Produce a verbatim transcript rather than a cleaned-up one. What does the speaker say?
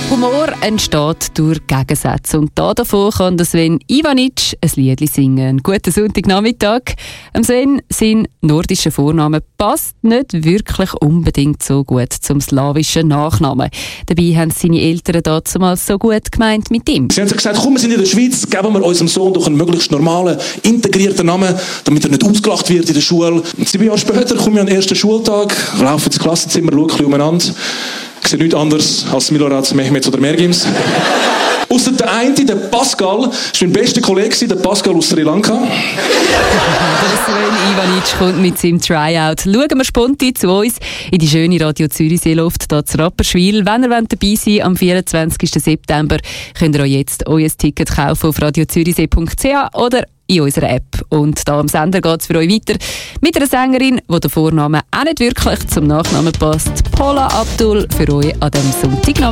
Humor entsteht durch Gegensätze. Und da davon kann der Sven Ivanic ein Liedli singen. Einen guten Sonntagnachmittag. Am Sven, sein nordischer Vorname passt nicht wirklich unbedingt so gut zum slawischen Nachnamen. Dabei haben seine Eltern damals so gut gemeint mit ihm. Sie haben gesagt, komm, wir sind in der Schweiz, geben wir unserem Sohn doch einen möglichst normalen, integrierten Namen, damit er nicht ausgelacht wird in der Schule. Und sieben Jahre später komme ich an den ersten Schultag, laufe ins Klassenzimmer, schaue ein bisschen umeinander. Ich sehe nichts anderes als Milorad, Mehmet oder Mergims. Ausser der eine, der Pascal, war mein bester Kollege, der Pascal aus Sri Lanka. Der Sven Ivanic kommt mit seinem Tryout. Schauen wir spontan zu uns in die schöne Radio Zürich Seeluft, hier zu Rapperswil. Wenn ihr dabei seid am vierundzwanzigsten September, könnt ihr auch jetzt euer Ticket kaufen auf radio zürichsee punkt c h oder in unserer App. Und da am Sender geht es für euch weiter mit einer Sängerin, die der Vorname auch nicht wirklich zum Nachnamen passt. Paula Abdul für euch an diesem Sonntagnachmittag.